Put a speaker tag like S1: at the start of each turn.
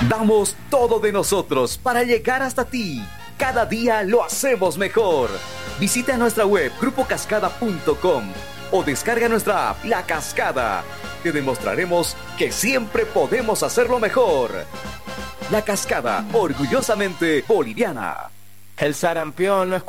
S1: Damos todo de nosotros para llegar hasta ti. Cada día lo hacemos mejor. Visita nuestra web grupocascada.com o descarga nuestra app La Cascada. Te demostraremos que siempre podemos hacerlo mejor. La Cascada, orgullosamente boliviana.
S2: El sarampión no es